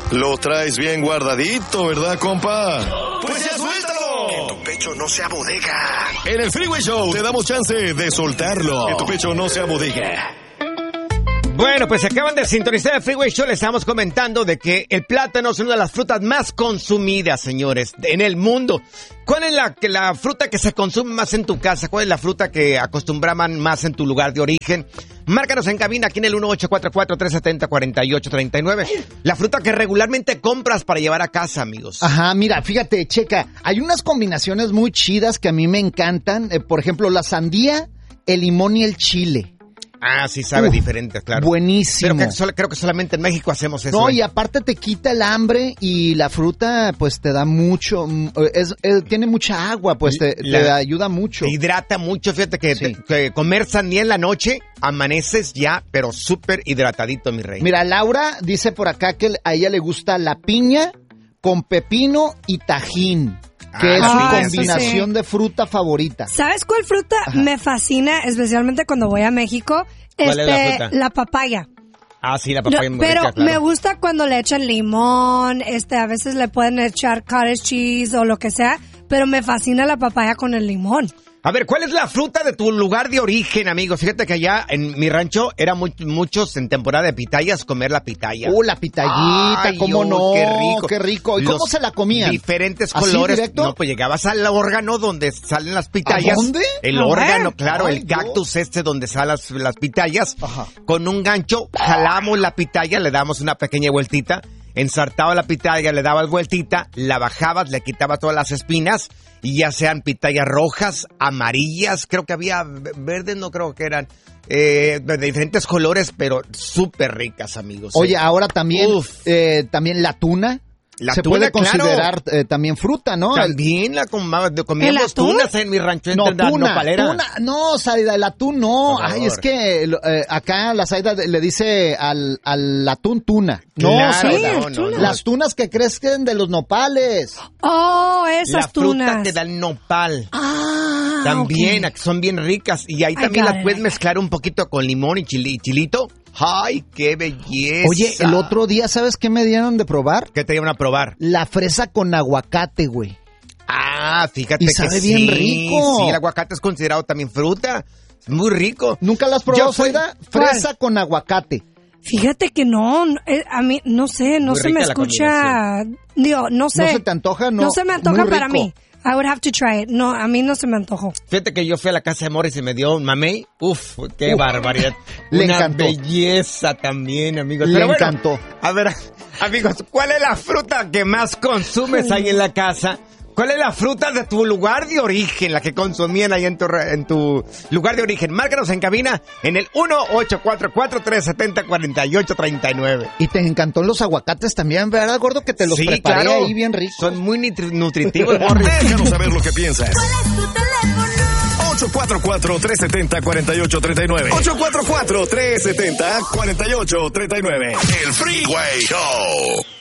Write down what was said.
Lo traes bien guardadito, ¿verdad, compa? ¡Pues ya suéltalo! Que tu pecho no sea bodega. En el Freeway Show te damos chance de soltarlo. Que tu pecho no sea bodega. Bueno, pues acaban de sintonizar el Freeway Show. Les estamos comentando de que el plátano es una de las frutas más consumidas, señores, en el mundo. ¿Cuál es la fruta que se consume más en tu casa? ¿Cuál es la fruta que acostumbraban más en tu lugar de origen? Márcanos en cabina aquí en el 1844-370-4839. La fruta que regularmente compras para llevar a casa, amigos. Ajá, mira, fíjate, checa. Hay unas combinaciones muy chidas que a mí me encantan. Por ejemplo, la sandía, el limón y el chile. Ah, sí sabe diferente, claro. Buenísimo. Pero creo que solamente en México hacemos eso. No, y aparte te quita el hambre y la fruta pues te da mucho, tiene mucha agua, pues te ayuda mucho. Te hidrata mucho, fíjate que, sí. Que comer sandía en la noche, amaneces ya, pero súper hidratadito, mi rey. Mira, Laura dice por acá que a ella le gusta la piña con pepino y tajín. Que es su combinación de fruta favorita. ¿Sabes cuál fruta me fascina, especialmente cuando voy a México? ¿Cuál es la fruta? La papaya. Ah, sí, la papaya es muy pero rica, claro. Me gusta cuando le echan limón, a veces le pueden echar cottage cheese o lo que sea, pero me fascina la papaya con el limón. A ver, ¿cuál es la fruta de tu lugar de origen, amigos? Fíjate que allá en mi rancho era muchos en temporada de pitayas comer la pitaya. La pitayita, ay, cómo no, qué rico. ¿Y cómo se la comían? Diferentes colores. ¿Directo? No, pues llegabas al órgano donde salen las pitayas. ¿A dónde? El órgano, claro, el cactus donde salen las pitayas. Ajá. Con un gancho, jalamos la pitaya, le damos una pequeña vueltita. Ensartaba la pitaya, le dabas vueltita, la bajabas, le quitabas todas las espinas y ya sean pitayas rojas, amarillas, creo que había verdes, no creo que eran de diferentes colores, pero súper ricas, amigos. Oye, ahora también la tuna. Se puede considerar también fruta, ¿no? También comíamos tunas en mi rancho. Tuna. No, Saida, el atún no. Ay, es que acá la Saida le dice al atún tuna. Claro, no. Las tunas que crecen de los nopales. Oh, esas tunas. La fruta que da el nopal. Ah, también, son bien ricas. Y ahí también las puedes mezclar un poquito con limón y chilito. ¡Ay, qué belleza! Oye, el otro día, ¿sabes qué me dieron de probar? ¿Qué te dieron a probar? La fresa con aguacate, güey. Ah, fíjate que sabe bien rico. Sí, el aguacate es considerado también fruta. Es muy rico. ¿Nunca la has probado, Saida? Fresa con aguacate. Fíjate que no, a mí, no sé, no se me escucha. Digo, no sé. ¿No se te antoja? No se me antoja para mí. I would have to try it. No, a mí no se me antojó. Fíjate que yo fui a la casa de Morris y me dio un mamey. Uf, qué barbaridad. Le Una encantó. Belleza también, amigos. Le encantó. A ver, amigos, ¿cuál es la fruta que más consumes ahí en la casa? ¿Cuál es la fruta de tu lugar de origen, la que consumían ahí en tu lugar de origen? Márcanos en cabina en el 1844-370-4839. Y te encantó los aguacates también, ¿verdad, gordo? Que te los preparé claro. Ahí bien ricos. Son muy nutritivos, Morris. Déjanos saber lo que piensas. ¿Cuál es tu teléfono? 844-370-4839. 844-370-4839. El Freeway Show.